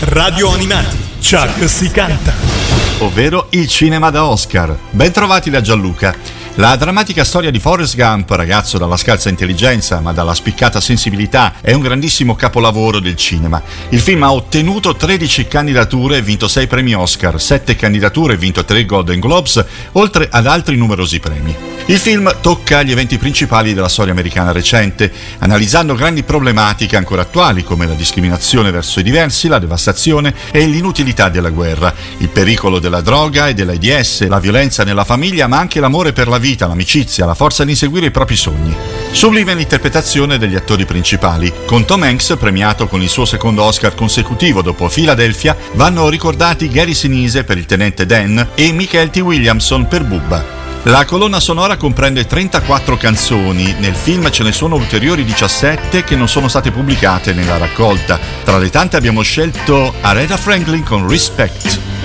Radio Animati, Chuck si canta. Ovvero il cinema da Oscar. Ben trovati da Gianluca. La drammatica storia di Forrest Gump, ragazzo dalla scarsa intelligenza ma dalla spiccata sensibilità, è un grandissimo capolavoro del cinema. Il film ha ottenuto 13 candidature e vinto 6 premi Oscar, 7 candidature e vinto 3 Golden Globes, oltre ad altri numerosi premi. Il film tocca gli eventi principali della storia americana recente, analizzando grandi problematiche ancora attuali come la discriminazione verso i diversi, la devastazione e l'inutilità della guerra, il pericolo della droga e dell'AIDS, la violenza nella famiglia ma anche l'amore per la vita, l'amicizia, la forza di inseguire i propri sogni. Sublime l'interpretazione degli attori principali. Con Tom Hanks, premiato con il suo secondo Oscar consecutivo dopo Philadelphia, vanno ricordati Gary Sinise per il tenente Dan e Michael T. Williamson per Bubba. La colonna sonora comprende 34 canzoni, nel film ce ne sono ulteriori 17 che non sono state pubblicate nella raccolta. Tra le tante abbiamo scelto Aretha Franklin con Respect.